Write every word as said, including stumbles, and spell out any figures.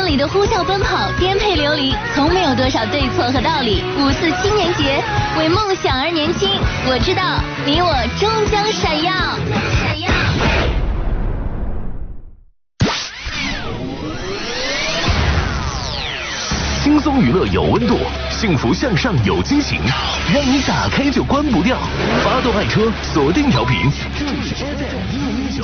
里的呼啸奔跑，颠沛流离，从没有多少对错和道理。五四青年节，为梦想而年轻，我知道你我终将闪耀。闪耀。 轻松娱乐有温度，幸福向上有激情，让你打开就关不掉。发动爱车，锁定调频，这里是 F M 一零一九。